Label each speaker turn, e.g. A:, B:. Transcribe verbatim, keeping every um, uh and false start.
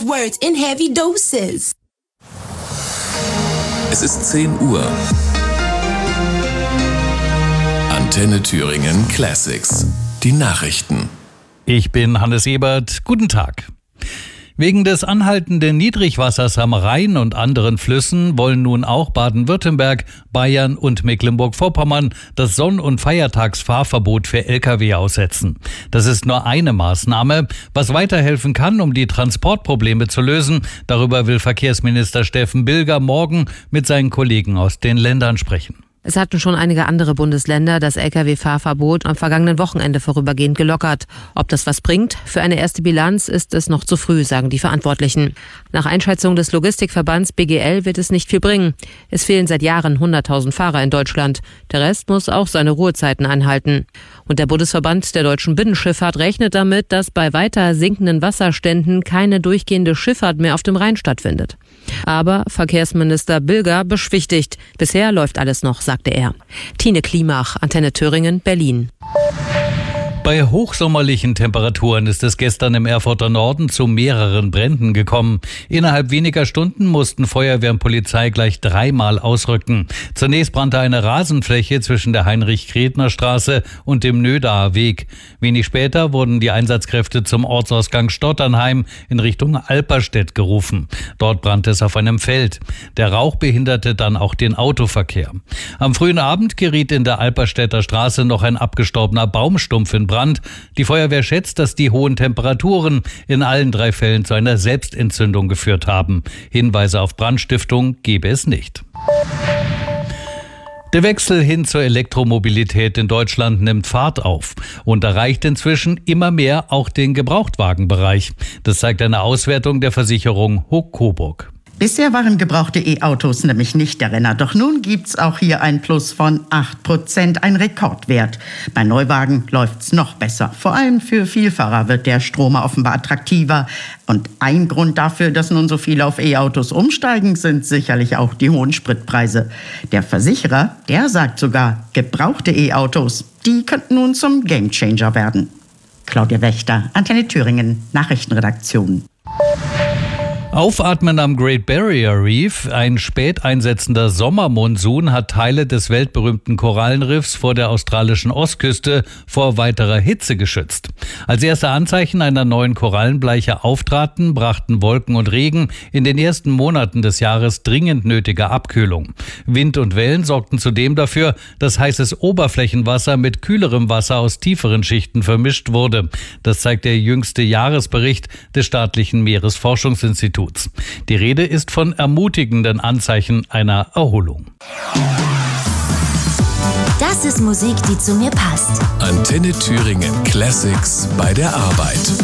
A: words in heavy doses.
B: Es ist zehn Uhr. Antenne Thüringen Classics. Die Nachrichten.
C: Ich bin Hannes Ebert. Guten Tag. Wegen des anhaltenden Niedrigwassers am Rhein und anderen Flüssen wollen nun auch Baden-Württemberg, Bayern und Mecklenburg-Vorpommern das Sonn- und Feiertagsfahrverbot für L K W aussetzen. Das ist nur eine Maßnahme, was weiterhelfen kann, um die Transportprobleme zu lösen. Darüber will Verkehrsminister Steffen Bilger morgen mit seinen Kollegen aus den Ländern sprechen.
D: Es hatten schon einige andere Bundesländer das L K W-Fahrverbot am vergangenen Wochenende vorübergehend gelockert. Ob das was bringt? Für eine erste Bilanz ist es noch zu früh, sagen die Verantwortlichen. Nach Einschätzung des Logistikverbands B G L wird es nicht viel bringen. Es fehlen seit Jahren hunderttausend Fahrer in Deutschland. Der Rest muss auch seine Ruhezeiten einhalten. Und der Bundesverband der deutschen Binnenschifffahrt rechnet damit, dass bei weiter sinkenden Wasserständen keine durchgehende Schifffahrt mehr auf dem Rhein stattfindet. Aber Verkehrsminister Bilger beschwichtigt. Bisher läuft alles noch, sagte er. Tine Klimach, Antenne Thüringen, Berlin.
C: Bei hochsommerlichen Temperaturen ist es gestern im Erfurter Norden zu mehreren Bränden gekommen. Innerhalb weniger Stunden mussten Feuerwehr und Polizei gleich dreimal ausrücken. Zunächst brannte eine Rasenfläche zwischen der Heinrich-Kretner-Straße und dem Nödaer Weg. Wenig später wurden die Einsatzkräfte zum Ortsausgang Stotternheim in Richtung Alperstedt gerufen. Dort brannte es auf einem Feld. Der Rauch behinderte dann auch den Autoverkehr. Am frühen Abend geriet in der Alperstädter Straße noch ein abgestorbener Baumstumpf in Brand. Die Feuerwehr schätzt, dass die hohen Temperaturen in allen drei Fällen zu einer Selbstentzündung geführt haben. Hinweise auf Brandstiftung gebe es nicht. Der Wechsel hin zur Elektromobilität in Deutschland nimmt Fahrt auf und erreicht inzwischen immer mehr auch den Gebrauchtwagenbereich. Das zeigt eine Auswertung der Versicherung Hook Coburg.
E: Bisher waren gebrauchte E-Autos nämlich nicht der Renner. Doch nun gibt's auch hier ein Plus von acht Prozent, ein Rekordwert. Bei Neuwagen läuft's noch besser. Vor allem für Vielfahrer wird der Stromer offenbar attraktiver. Und ein Grund dafür, dass nun so viele auf E-Autos umsteigen, sind sicherlich auch die hohen Spritpreise. Der Versicherer, der sagt sogar, gebrauchte E-Autos, die könnten nun zum Gamechanger werden. Claudia Wächter, Antenne Thüringen, Nachrichtenredaktion.
C: Aufatmen am Great Barrier Reef. Ein spät einsetzender Sommermonsun hat Teile des weltberühmten Korallenriffs vor der australischen Ostküste vor weiterer Hitze geschützt. Als erste Anzeichen einer neuen Korallenbleiche auftraten, brachten Wolken und Regen in den ersten Monaten des Jahres dringend nötige Abkühlung. Wind und Wellen sorgten zudem dafür, dass heißes Oberflächenwasser mit kühlerem Wasser aus tieferen Schichten vermischt wurde. Das zeigt der jüngste Jahresbericht des staatlichen Meeresforschungsinstituts. Die Rede ist von ermutigenden Anzeichen einer Erholung.
F: Das ist Musik, die zu mir passt.
B: Antenne Thüringen Classics bei der Arbeit.